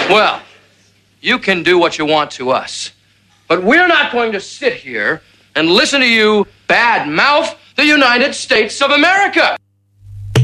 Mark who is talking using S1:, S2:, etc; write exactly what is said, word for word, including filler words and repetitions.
S1: Well, you can do what you want to us, but we're not going to sit here and listen to you bad mouth the United States of America.